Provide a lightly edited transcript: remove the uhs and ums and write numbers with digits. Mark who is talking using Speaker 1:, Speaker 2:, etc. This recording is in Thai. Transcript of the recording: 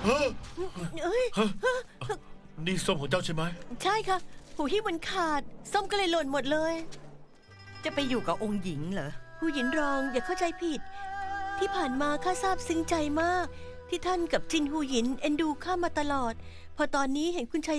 Speaker 1: เอ้ย
Speaker 2: นี่ส้มของเจ้าใช่ไหม
Speaker 1: ใช่ค่ะหูหิ้วมันขาดส้มก็เลยหล่นหมดเลย
Speaker 3: จะไปอยู่กับองค์หญิงเหรอ
Speaker 1: ผู้หญิงรองอย่าเข้าใจผิด ที่ผ่านมาข้าซาบซึ้งใจมาก ที่ท่านกับจินหูหยินเอ็นดูข้ามาตลอด พอตอนนี้เห็นคุณชาย